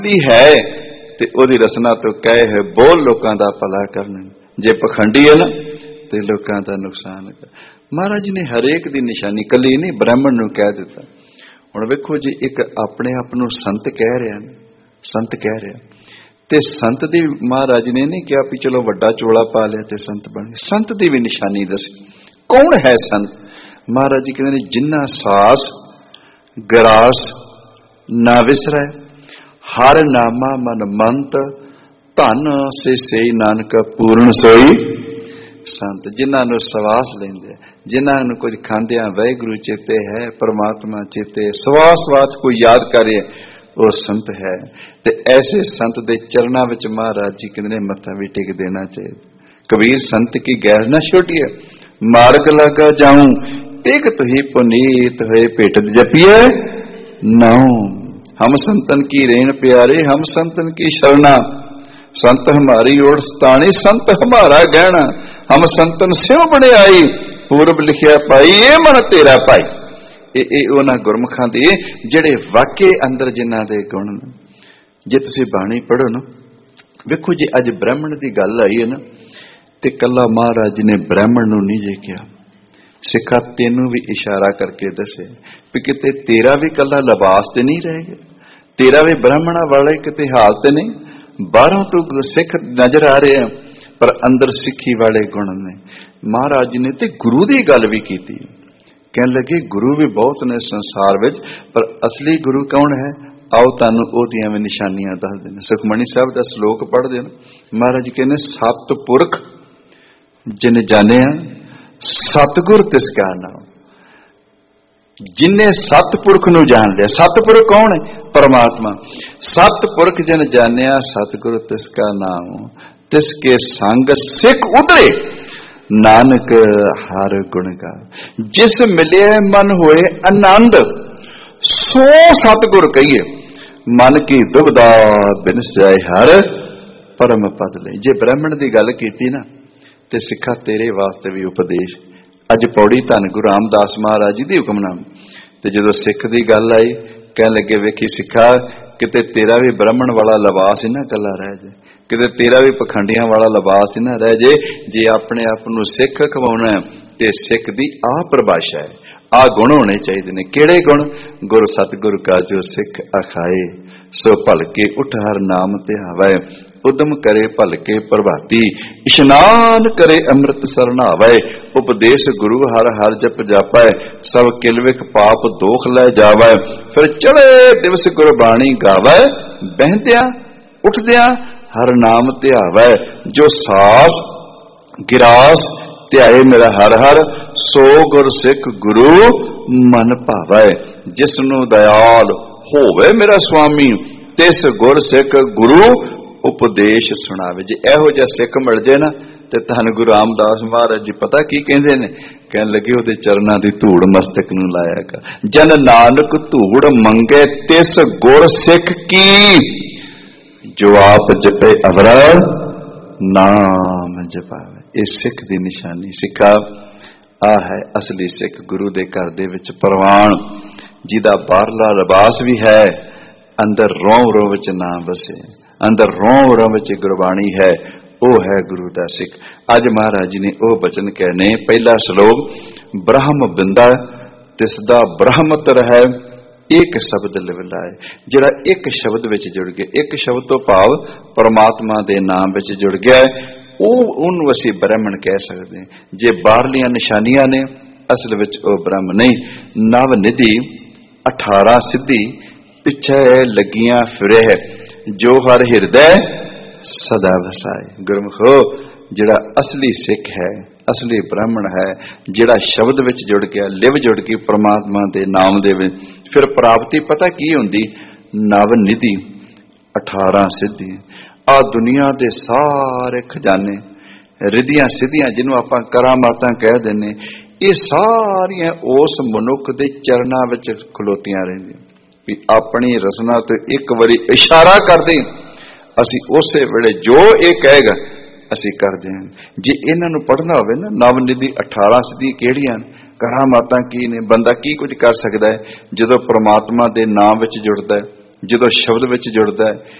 है ते ओदी रसना तो कहे है बोल लोकां दा भला करन, जे पखंडी है ना ते लोकां दा नुकसान कर। महाराज ने हरेक दी निशानी कली नहीं ब्राह्मण नूं कह दिता। हुण वेखो जी एक अपने आप नूं संत कह रहा ना, संत कह रहा ते संत दी महाराज ने नहीं कहा भी चलो वड्डा चोला पा लिया ते संत बन गए। संत दी भी निशानी दसी कौन है संत। महाराज जी कहते जिन्ना सास गरास ना विसरै, हर नामा मन मंत, धन से नानक पूर्ण सोई संत। जिन्हां नूं सवास लेंदे, जिन्हां नूं कुछ खांदियां वाहिगुरू चेते है, परमात्मा चेते, सवास वास को याद करे वो संत है। ते ऐसे संत दे चरणां विच महाराज जी कहंदे ने मत्था भी टेक देना चाहिए। कबीर संत की गैर न छोटिए, मार्ग लगा जाऊं एक तो ही पुनीत होए भेटत जपिए नाऊं। हम संतन की रेन प्यारे, हम संतन की शरणा, संत हमारी ओर स्थानी, संत हमारा गहना। हम संतन स्यों बने आई, पूर्व लिखिया पाई, ये मन तेरा पाई। उन्हां गुरमुखां दे जिहड़े वाके अंदर जिन्हां दे गुण ने। जे तुसीं बाणी पढ़ो ना, वेखो जी अज ब्राह्मण की गल आई है ना, ते कला महाराज ने ब्राह्मण नूं नहीं जे कहा, सिखा तेनू भी इशारा करके दसे भी किते तेरा भी कला लिबास ते नहीं रह गया, तेरा भी ब्राह्मणा वाले किते हाल ते नहीं। बाहरों तो सिख नजर आ रहे हैं पर अंदर सिखी वाले गुण ने। महाराज ने ते गुरु की गल भी की, कहने लगे गुरु भी बहुत ने संसार विच, पर असली गुरु कौन है। आओ तुहानूं ओहदियां भी निशानियां दस देने। सुखमणी साहब का श्लोक पढ़ देना। महाराज कहने सतपुरख जिन जानिया सतगुर तिसका नाम। जिन्हें सतपुरख नूं जान लिया, सतपुरख कौन है परमात्मा। सतपुरख जिन जानिया सतगुर तिसका नाम, तिसके संग सिख उतरे नानक हर गुण गा। जिस मिले मन होए आनंद, सो सतगुर कहिए। मन की दुविधा बिन जाए हर परम पद ले। जे ब्राह्मण की गल की ना ते सिखा तेरे वास्ते भी उपदेश। अज पौड़ी धन गुरु रामदास महाराज जी की हुक्मनाम ते जदों सिख की गल आई, कह लगे वेखी सिखा किते तेरा भी ब्राह्मण वाला लिबास ही ना कला रह जाए, किते तेरा भी पखंडियां वाला लिबास ही ना रह जाए। जे अपने आप नूं सिख खवाउणा ते सिख दी आ परिभाषा है, आ गुण होने चाहिए ने। किहड़े गुण। गुर सतगुर का जो सिख अखाए, सो भलके उठ हर नाम ध्यावै। उदम करे भलके प्रभाती, इशनान करे अमृत सरनावै। उपदेश गुरु हर हर जप जापै, सब किलविख पाप दोख लै जावै। फिर चढ़े दिवस गुरबाणी गावै, बहदिया उठदिया हर नाम ध्यावै। जो सास गिरास ध्याए मेरा हर हर, सो गुर सिख गुरु मन भावै। जिसनु दयाल होवे मेरा स्वामी, तिस गुर सिख गुरु उपदेश सुनावे। जे इहो जिहा सिख मिल जाए ना ते धन गुरु रामदास महाराज जी पता की कहंदे ने, कहन लगे ओहदे चरनां दी धूड़ मस्तक नूं लाया कर। जन नानक धूड़ मंगे तिस गुर सिख की, जो आप जपे अवरा नाम जपावे। इस सिख दी निशानी। सिखा आ है असली सिख, गुरु दे घर दे विच प्रवान, जिहदा बाहरला लिबास भी है, अंदर रों रों विच नाम वसे, अंदर रों रों विच गुरबाणी है, वह है गुरु दा सिख। अज महाराज जी ने वह बचन कहने। पहला श्लोक, ब्रह्म बिंदा तिसदा ब्रह्मत रहे, एक शब्द लिवलाए। जिहड़ा एक शब्द विच जुड़ गया, एक शब्द तो भाव परमात्मा दे नाम विच जुड़ गया है, ਉਹਨੂੰ ਅਸੀਂ ब्राह्मण कह सकते हैं। जे बाहरलियां निशानियां ने, असल विच ਉਹ ब्रह्म नहीं। नव निधि 18 सिद्धि पिछे लगियां फिरे, जो हर हिरदय सदा वसाए। गुरमुखो जिहड़ा असली सिख है, असली ब्राह्मण है, जिहड़ा शब्द विच जुड़ गया, लिव जुड़ गई परमात्मा दे नाम दे विच, फिर प्राप्ति पता की हुंदी। नव निधि 18 सिद्धि। आ दुनिया दे सारे खजाने, रिधियां सिद्धियां जिन्हों आपां करामातां कह देने, ये सारियां उस मनुख दे चरनां विच खलोतियां रहिंदियां भी अपनी रसना तो एक बारी इशारा कर दे, असीं उसे वेले जो ये कहेगा असीं कर दें। जे इन्हां नूं पढ़ना होवे ना, नवनिधि 18 सिद्धि किहड़ियां, करामातां की ने, बंदा की कुछ कर सकदा है जदों परमात्मा दे नाम विच जुड़दा है, ਜਦੋਂ ਸ਼ਬਦ ਵਿੱਚ ਜੁੜਦਾ ਹੈ